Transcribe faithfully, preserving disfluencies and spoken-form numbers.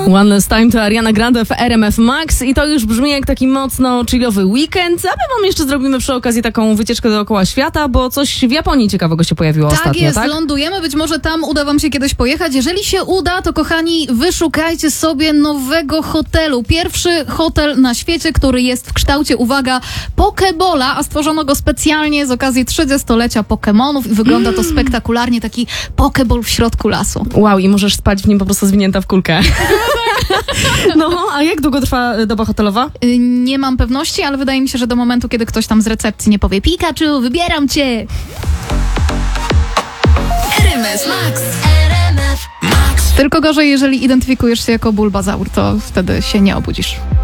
One Last Time to Ariana Grande w R M F Max i to już brzmi jak taki mocno chillowy weekend, a my wam jeszcze zrobimy przy okazji taką wycieczkę dookoła świata, bo coś w Japonii ciekawego się pojawiło tak ostatnio, jest, tak? lądujemy, być może tam uda wam się kiedyś pojechać. Jeżeli się uda, to kochani, wyszukajcie sobie nowego hotelu. Pierwszy hotel na świecie, który jest w kształcie, uwaga, Pokebola, a stworzono go specjalnie z okazji trzydziestolecia Pokemonów i wygląda mm. to spektakularnie, taki Pokeball w środku lasu. Wow, i możesz spać w nim po prostu zwinięta w kulkę. No, a jak długo trwa doba hotelowa? Y, nie mam pewności, ale wydaje mi się, że do momentu, kiedy ktoś tam z recepcji nie powie: Pikachu, wybieram cię! R M F Max. R M F Max. Tylko gorzej, jeżeli identyfikujesz się jako Bulbazaur, to wtedy się nie obudzisz.